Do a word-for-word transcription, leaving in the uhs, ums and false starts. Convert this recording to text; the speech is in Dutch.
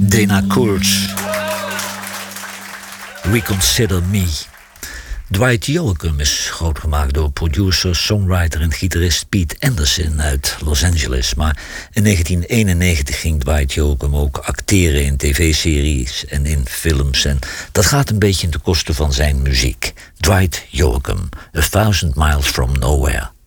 Dana Kurtz. Reconsider Me. Dwight Yoakam is grootgemaakt door producer, songwriter en gitarist Pete Anderson uit Los Angeles. Maar in negentien eenennegentig ging Dwight Yoakam ook acteren in tv-series en in films. En dat gaat een beetje ten koste van zijn muziek. Dwight Yoakam, A Thousand Miles From Nowhere.